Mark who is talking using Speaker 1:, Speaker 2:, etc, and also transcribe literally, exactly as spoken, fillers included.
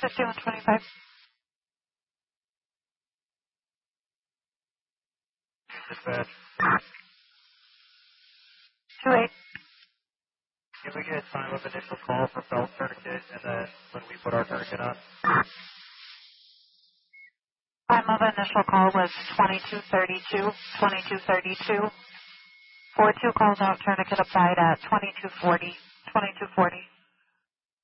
Speaker 1: fifty-one twenty-five.
Speaker 2: Dispatch.
Speaker 1: two eight.
Speaker 2: Can we get time of initial call for belt tourniquet and then when we put our tourniquet on?
Speaker 1: Time of initial call was twenty-two thirty-two, twenty-two thirty-two. four two calls out, tourniquet applied at twenty-two forty, twenty-two forty.